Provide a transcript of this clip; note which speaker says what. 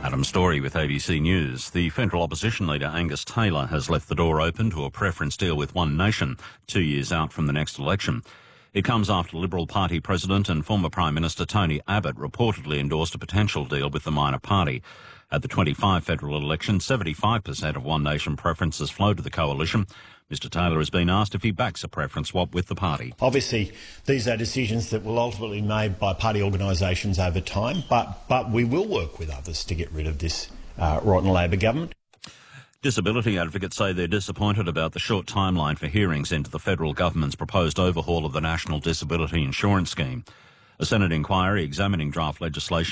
Speaker 1: Adam Story with ABC News. The federal opposition leader Angus Taylor has left the door open to a preference deal with One Nation 2 years out from the next election. It comes after Liberal Party President and former Prime Minister Tony Abbott reportedly endorsed a potential deal with the minor party. At the 25 federal election, 75% of One Nation preferences flowed to the coalition. Mr Taylor has been asked if he backs a preference swap with the party.
Speaker 2: Obviously, these are decisions that will ultimately be made by party organisations over time, but we will work with others to get rid of this rotten Labor government.
Speaker 1: Disability advocates say they're disappointed about the short timeline for hearings into the federal government's proposed overhaul of the National Disability Insurance Scheme. A Senate inquiry examining draft legislation